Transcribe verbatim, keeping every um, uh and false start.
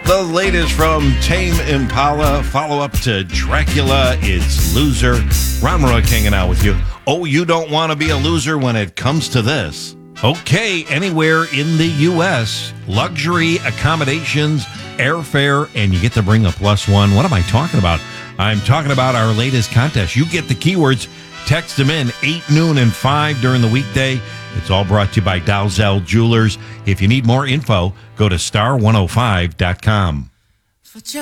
The latest from Tame Impala, follow-up to Dracula, it's Loser. Ron Rook hanging out with you. Oh, you don't want to be a loser when it comes to this. Okay, anywhere in the U S, luxury accommodations, airfare, and you get to bring a plus one. What am I talking about? I'm talking about our latest contest. You get the keywords, text them in eight, noon, and five during the weekday. It's all brought to you by Dalzell Jewelers. If you need more info, go to star one oh five dot com.